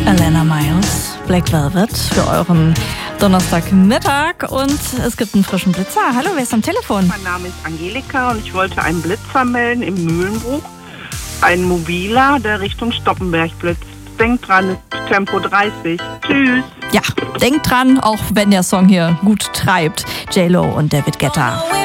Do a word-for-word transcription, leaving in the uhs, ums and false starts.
Alana Miles, Black Velvet für euren Donnerstagmittag und es gibt einen frischen Blitzer. Hallo, wer ist am Telefon? Mein Name ist Angelika und ich wollte einen Blitzer melden im Mühlenbruch. Ein mobiler, der Richtung Stoppenberg blitzt. Denkt dran, Tempo dreißig. Tschüss. Ja, denkt dran, auch wenn der Song hier gut treibt. J-Lo und David Guetta.